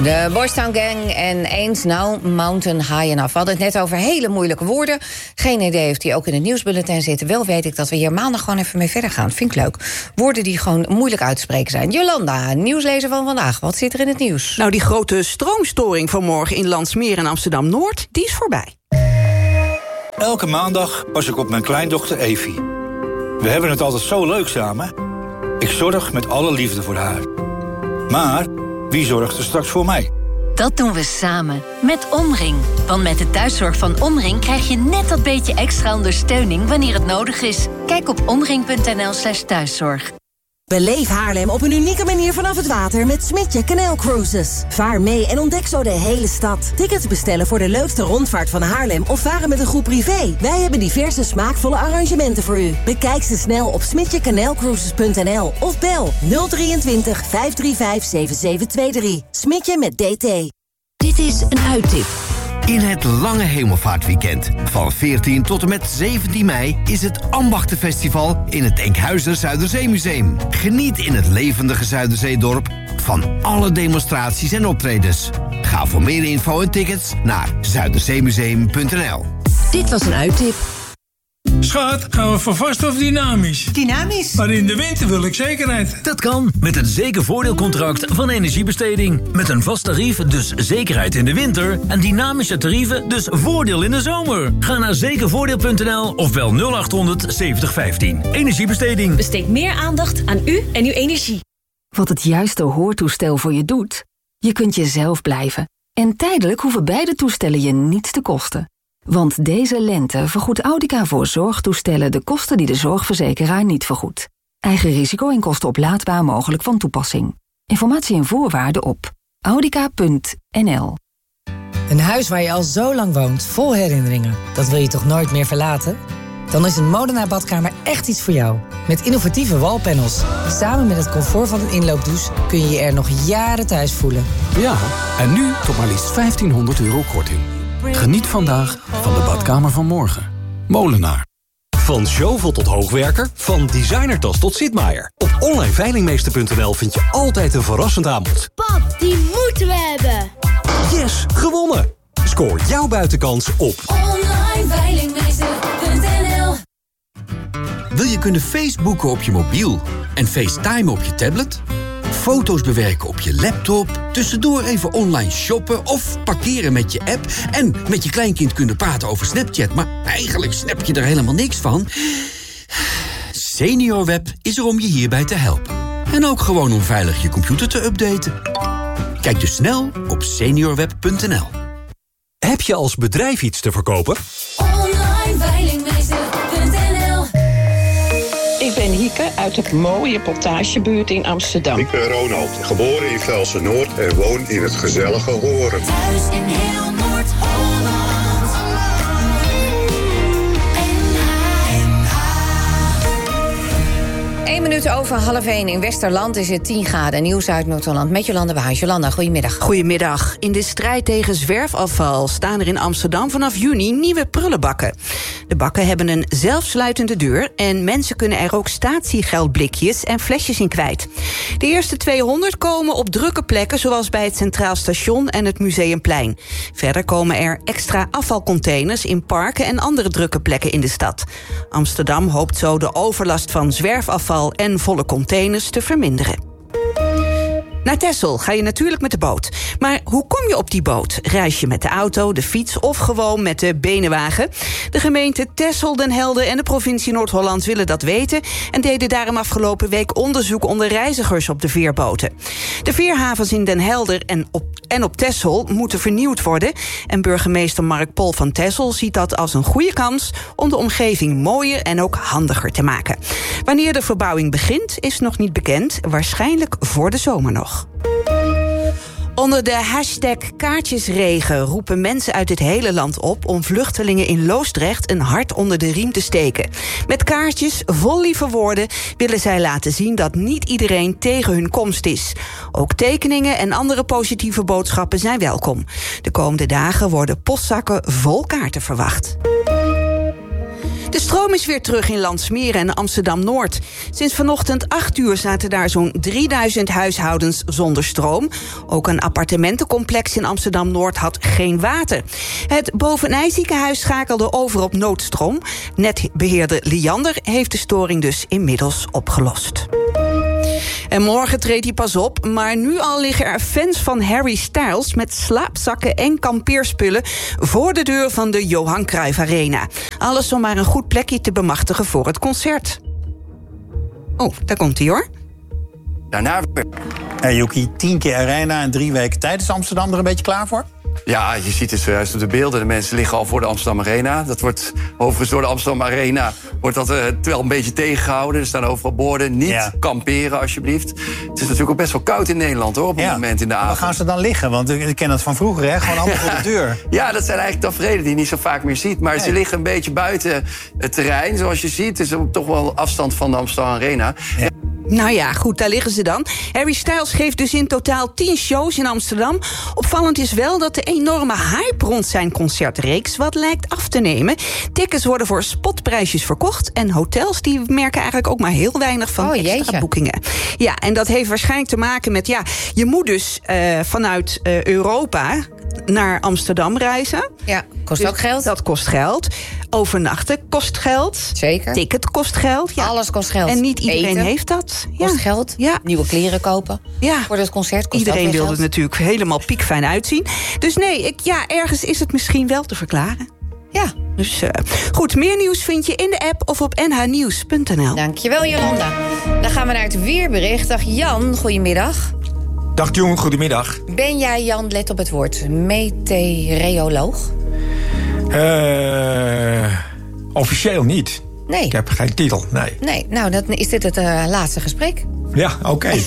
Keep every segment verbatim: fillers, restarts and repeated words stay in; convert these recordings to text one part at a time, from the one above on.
De Boys Town Gang en Ain't No Mountain High Enough. We hadden het net over hele moeilijke woorden. Geen idee of die ook in het nieuwsbulletin zitten. Wel weet ik dat we hier maandag gewoon even mee verder gaan. Vind ik leuk. Woorden die gewoon moeilijk uit te spreken zijn. Jolanda, nieuwslezer van vandaag. Wat zit er in het nieuws? Nou, die grote stroomstoring vanmorgen in Landsmeer en Amsterdam-Noord, die is voorbij. Elke maandag pas ik op mijn kleindochter Evie. We hebben het altijd zo leuk samen. Ik zorg met alle liefde voor haar. Maar wie zorgt er straks voor mij? Dat doen we samen, met Omring. Want met de thuiszorg van Omring krijg je net dat beetje extra ondersteuning wanneer het nodig is. Kijk op omring.nl slash thuiszorg. Beleef Haarlem op een unieke manier vanaf het water met Smidje Canal Cruises. Vaar mee en ontdek zo de hele stad. Tickets bestellen voor de leukste rondvaart van Haarlem of varen met een groep privé. Wij hebben diverse smaakvolle arrangementen voor u. Bekijk ze snel op smidje canal cruises punt n l of bel nul drieëntwintig vijf drie vijf zeven zeven twee drie. Smidje met D T. Dit is een uittip. In het lange hemelvaartweekend van veertien tot en met zeventien mei is het Ambachtenfestival in het Enkhuizer Zuiderzeemuseum. Geniet in het levendige Zuiderzeedorp van alle demonstraties en optredens. Ga voor meer info en tickets naar zuiderzeemuseum punt n l. Dit was een uittip. Schat, gaan we voor vast of dynamisch? Dynamisch. Maar in de winter wil ik zekerheid. Dat kan, met het zekervoordeelcontract van Energiebesteding. Met een vast tarief, dus zekerheid in de winter. En dynamische tarieven, dus voordeel in de zomer. Ga naar zekervoordeel punt n l of bel nul acht honderd zeventig vijftien. Energiebesteding. Besteed meer aandacht aan u en uw energie. Wat het juiste hoortoestel voor je doet? Je kunt jezelf blijven. En tijdelijk hoeven beide toestellen je niets te kosten. Want deze lente vergoedt Audica voor zorgtoestellen de kosten die de zorgverzekeraar niet vergoedt. Eigen risico en kosten oplaadbaar mogelijk van toepassing. Informatie en voorwaarden op audica punt n l. Een huis waar je al zo lang woont, vol herinneringen. Dat wil je toch nooit meer verlaten? Dan is een Molenaar badkamer echt iets voor jou. Met innovatieve wallpanels. Samen met het comfort van een inloopdouche kun je je er nog jaren thuis voelen. Ja, en nu tot maar liefst vijftienhonderd euro korting. Geniet vandaag van de badkamer van morgen. Molenaar. Van shovel tot hoogwerker, van designertas tot zitmaaier. Op online veilingmeester punt n l vind je altijd een verrassend aanbod. Pap, die moeten we hebben. Yes, gewonnen! Scoor jouw buitenkans op online veilingmeester punt n l. Wil je kunnen Facebooken op je mobiel en FaceTime op je tablet? Foto's bewerken op je laptop, tussendoor even online shoppen of parkeren met je app en met je kleinkind kunnen praten over Snapchat, maar eigenlijk snap je er helemaal niks van? SeniorWeb is er om je hierbij te helpen. En ook gewoon om veilig je computer te updaten. Kijk dus snel op seniorweb punt n l. Heb je als bedrijf iets te verkopen? online veilingmeester punt n l. Ik ben Hieke uit de mooie Plantagebuurt in Amsterdam. Ik ben Ronald, geboren in Velsen-Noord en woon in het gezellige Horen. Thuis in heel Noord-Holland. Eén minuut over half één. In Westerland is het tien graden. Nieuws uit Noord-Holland met Jolanda Behuis. Jolanda, goedemiddag. Goedemiddag. In de strijd tegen zwerfafval staan er in Amsterdam vanaf juni nieuwe prullenbakken. De bakken hebben een zelfsluitende deur en mensen kunnen er ook statiegeldblikjes en flesjes in kwijt. De eerste tweehonderd komen op drukke plekken zoals bij het Centraal Station en het Museumplein. Verder komen er extra afvalcontainers in parken en andere drukke plekken in de stad. Amsterdam hoopt zo de overlast van zwerfafval en volle containers te verminderen. Naar Texel ga je natuurlijk met de boot. Maar hoe kom je op die boot? Reis je met de auto, de fiets of gewoon met de benenwagen? De gemeente Texel, Den Helder en de provincie Noord-Holland willen dat weten en deden daarom afgelopen week onderzoek onder reizigers op de veerboten. De veerhavens in Den Helder en op, en op Texel moeten vernieuwd worden en burgemeester Mark Pol van Texel ziet dat als een goede kans om de omgeving mooier en ook handiger te maken. Wanneer de verbouwing begint is nog niet bekend, waarschijnlijk voor de zomer nog. Onder de hashtag kaartjesregen roepen mensen uit het hele land op om vluchtelingen in Loosdrecht een hart onder de riem te steken. Met kaartjes vol lieve woorden willen zij laten zien dat niet iedereen tegen hun komst is. Ook tekeningen en andere positieve boodschappen zijn welkom. De komende dagen worden postzakken vol kaarten verwacht. De stroom is weer terug in Landsmeer en Amsterdam-Noord. Sinds vanochtend acht uur zaten daar zo'n drieduizend huishoudens zonder stroom. Ook een appartementencomplex in Amsterdam-Noord had geen water. Het Bovenijziekenhuis schakelde over op noodstroom. Netbeheerder Liander heeft de storing dus inmiddels opgelost. En morgen treedt hij pas op, maar nu al liggen er fans van Harry Styles met slaapzakken en kampeerspullen voor de deur van de Johan Cruijff Arena. Alles om maar een goed plekje te bemachtigen voor het concert. Oh, daar komt hij hoor. Daarna... Hey Yuki, tien keer Arena en drie weken tijd. Is Amsterdam er een beetje klaar voor? Ja, je ziet het zojuist op de beelden. De mensen liggen al voor de Amsterdam Arena. Dat wordt overigens door de Amsterdam Arena wordt dat, uh, wel een beetje tegengehouden. Er staan overal borden. Niet ja. kamperen, alsjeblieft. Het is natuurlijk ook best wel koud in Nederland, hoor, op het ja. moment in de avond. Waar gaan ze dan liggen? Want ik ken dat van vroeger, hè? Gewoon allemaal voor de deur. Ja, dat zijn eigenlijk tafereelen die je niet zo vaak meer ziet. Maar nee. ze liggen een beetje buiten het terrein, zoals je ziet. Het is toch wel afstand van de Amsterdam Arena. Ja. Nou ja, goed, daar liggen ze dan. Harry Styles geeft dus in totaal tien shows in Amsterdam. Opvallend is wel dat de enorme hype rond zijn concertreeks wat lijkt af te nemen. Tickets worden voor spotprijsjes verkocht. En hotels die merken eigenlijk ook maar heel weinig van oh, extra jeetje. boekingen. Ja, en dat heeft waarschijnlijk te maken met... ja, je moet dus uh, vanuit uh, Europa naar Amsterdam reizen. Ja, kost dus ook geld. Dat kost geld. Overnachten kost geld. Zeker. Ticket kost geld. Ja. Alles kost geld. En niet iedereen Eten heeft dat. Kost ja. geld. Ja. Nieuwe kleren kopen. Ja. Voor het concert kost iedereen wil er natuurlijk helemaal piekfijn uitzien. Dus nee, ik, ja, ergens is het misschien wel te verklaren. Ja. Dus uh, goed, meer nieuws vind je in de app of op n h nieuws punt n l. Dankjewel, Jolanda. Dan gaan we naar het weerbericht. Dag Jan, goedemiddag. Dag Jong, goedemiddag. Ben jij, Jan, let op het woord, meteoroloog? Uh, officieel niet. Nee. Ik heb geen titel, nee. Nee, nou, dan is dit het uh, laatste gesprek. Ja, oké. Okay.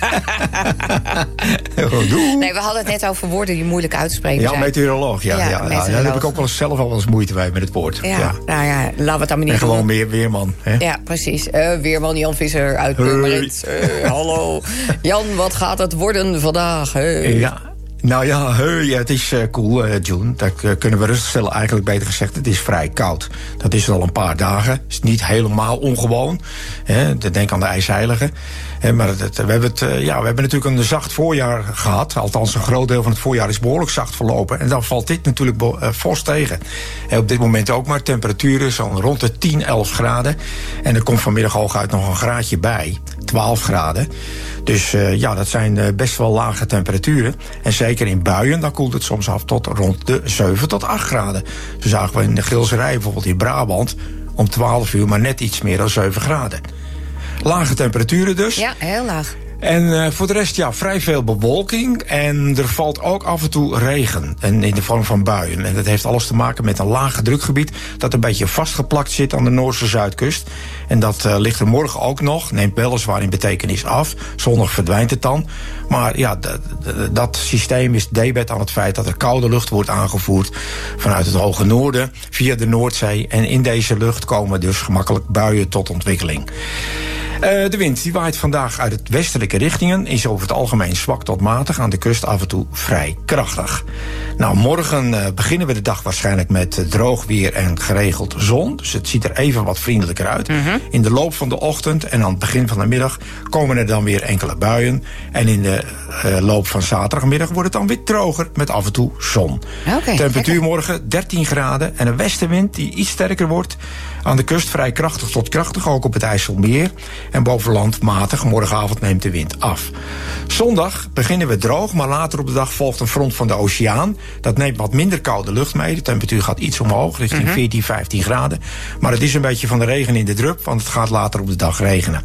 Nee, we hadden het net over woorden die moeilijk uit te spreken ja, zijn. Meteoroloog, ja. ja, ja, meteoroloog. ja. Daar heb ik ook wel eens zelf al wel eens moeite bij met het woord. Ja, ja. nou ja, laten we het dan maar niet en doen. gewoon meer weerman. Hè? Ja, precies. Uh, weerman Jan Visser uit Purmerend. Uh, hallo. Jan, wat gaat het worden vandaag? Hey. Ja. Nou ja, hey, het is uh, cool, uh, June. Dat uh, kunnen we rustig stellen. Eigenlijk beter gezegd, het is vrij koud. Dat is al een paar dagen. Het is niet helemaal ongewoon. Hè. Denk aan de ijsheilige. Hè, maar het, we, hebben het, uh, ja, we hebben natuurlijk een zacht voorjaar gehad. Althans, een groot deel van het voorjaar is behoorlijk zacht verlopen. En dan valt dit natuurlijk uh, fors tegen. En op dit moment ook maar temperaturen zo'n rond de tien, elf graden. En er komt vanmiddag hooguit nog een graadje bij. twaalf graden. Dus uh, ja, dat zijn uh, best wel lage temperaturen. En zeker in buien, dan koelt het soms af tot rond de zeven tot acht graden. Zo zagen we in de Gilserij, bijvoorbeeld in Brabant, om twaalf uur maar net iets meer dan zeven graden. Lage temperaturen dus. Ja, heel laag. En uh, voor de rest, ja, vrij veel bewolking. En er valt ook af en toe regen. En in de vorm van buien. En dat heeft alles te maken met een lage drukgebied dat een beetje vastgeplakt zit aan de Noordse zuidkust. En dat uh, ligt er morgen ook nog. Neemt weliswaar in betekenis af. Zondag verdwijnt het dan. Maar ja, d- d- dat systeem is debet aan het feit dat er koude lucht wordt aangevoerd vanuit het hoge noorden via de Noordzee. En in deze lucht komen dus gemakkelijk buien tot ontwikkeling. Uh, de wind die waait vandaag uit het westelijke richtingen, is over het algemeen zwak tot matig, aan de kust af en toe vrij krachtig. Nou, morgen uh, beginnen we de dag waarschijnlijk met uh, droog weer en geregeld zon. Dus het ziet er even wat vriendelijker uit. Mm-hmm. In de loop van de ochtend en aan het begin van de middag komen er dan weer enkele buien. En in de uh, loop van zaterdagmiddag wordt het dan weer droger met af en toe zon. Okay, Temperatuur lekker. Morgen dertien graden en een westenwind die iets sterker wordt. Aan de kust vrij krachtig tot krachtig, ook op het IJsselmeer. En boven land matig, morgenavond neemt de wind af. Zondag beginnen we droog, maar later op de dag volgt een front van de oceaan. Dat neemt wat minder koude lucht mee. De temperatuur gaat iets omhoog, richting mm-hmm. veertien, vijftien graden. Maar het is een beetje van de regen in de drup, want het gaat later op de dag regenen.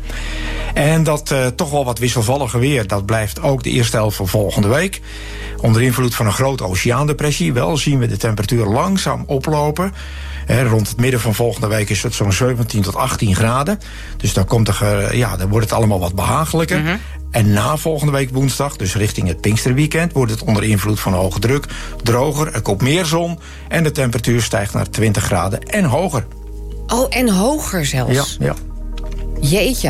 En dat uh, toch wel wat wisselvallige weer, dat blijft ook de eerste helft van volgende week. Onder invloed van een grote oceaandepressie wel zien we de temperatuur langzaam oplopen. He, rond het midden van volgende week is het zo'n zeventien tot achttien graden. Dus dan, komt er, ja, dan wordt het allemaal wat behagelijker. Mm-hmm. En na volgende week woensdag, dus richting het Pinksterweekend, wordt het onder invloed van hoge druk droger. Er komt meer zon en de temperatuur stijgt naar twintig graden en hoger. Oh, en hoger zelfs? Ja, ja. Jeetje.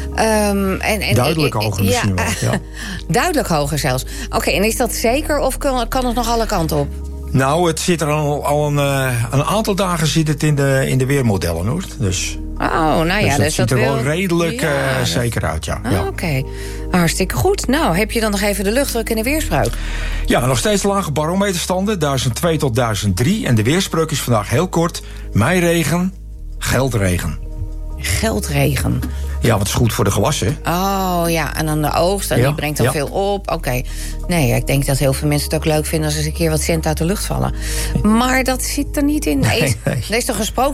Um, en, en, duidelijk hoger ja, misschien wel. Ja. Duidelijk hoger zelfs. Oké, okay, en is dat zeker of kan, kan het nog alle kanten op? Nou, het zit er al, al een, uh, een aantal dagen zit het in de, in de weermodellen, hoor. Dus, oh, nou ja, dus dat dus ziet dat er wel wil... redelijk ja, uh, dat... zeker uit, ja. Ah, ja. Oké, okay. Hartstikke goed. Nou, heb je dan nog even de luchtdruk en de weerspreuk? Ja, nog steeds lage barometerstanden, duizend twee tot duizend drie. En de weerspreuk is vandaag heel kort. Meiregen, geldregen. Geldregen. Ja, wat is goed voor de gewassen. Oh ja, en dan de oogst, en ja, die brengt dan ja. veel op. Oké. Okay. Nee, ik denk dat heel veel mensen het ook leuk vinden... als er eens een keer wat cent uit de lucht vallen. Maar dat zit er niet in. Nee, is, nee. Er is toch gesproken